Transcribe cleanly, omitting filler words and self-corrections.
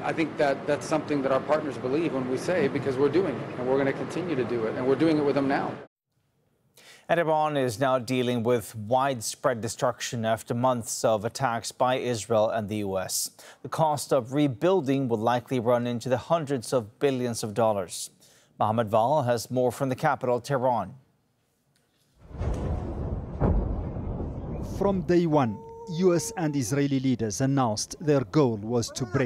I think that that's something that our partners believe when we say, because we're doing it, and we're going to continue to do it, and we're doing it with them now. And Iran is now dealing with widespread destruction after months of attacks by Israel and the U.S. The cost of rebuilding will likely run into the hundreds of billions of dollars. Mohammed Val has more from the capital, Tehran. From day one, U.S. and Israeli leaders announced their goal was to break